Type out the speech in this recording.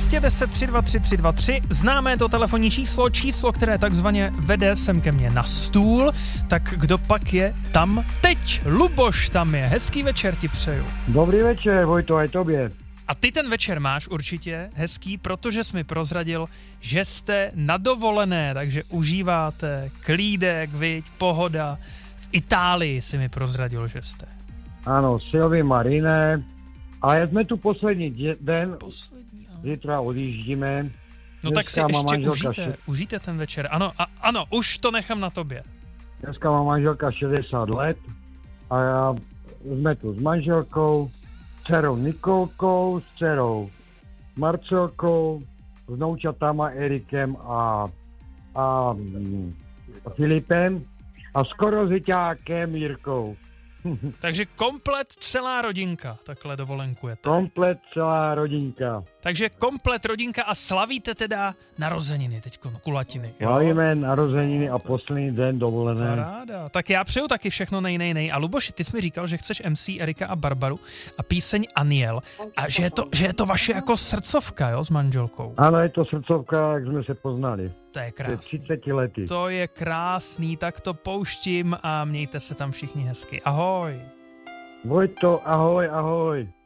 210 323 323, známé to telefonní číslo, které takzvaně vede sem ke mně na stůl. Tak kdo pak je tam teď? Luboš tam je, hezký večer ti přeju. Dobrý večer, Vojto, aj tobě. A ty ten večer máš určitě hezký, protože jsi mi prozradil, že jste na dovolené, takže užíváte klídek, viď, pohoda. V Itálii si mi prozradil, že jste. Áno, Silvi Marine. A sme tu poslední den. Zítra odjíždíme. No tak si ještě užijte ten večer. Ano, už to nechám na tobě. Dneska má manželka 60 let a sme tu s manželkou, s dcerou Nikolkou, s dcerou Marcelkou, s noučatama Erikem a Filipem a skoro s Iťákem Jirkou. Takže komplet celá rodinka takhle dovolenkujete. Komplet celá rodinka. Takže komplet rodinka a slavíte teda narozeniny teďko, kulatiny. Slavíme narozeniny a poslední den dovolené. Paráda. Tak já přeju taky všechno nej. A Luboši, ty jsi mi říkal, že chceš MC Erika a Barbaru a píseň Aniel a že je to vaše jako srdcovka, jo, s manželkou. Ano, je to srdcovka, jak jsme se poznali. To je krásný. 30 lety. To je krásný, tak to pouštím a mějte se tam všichni hezky. Ahoj. Vojto, ahoj.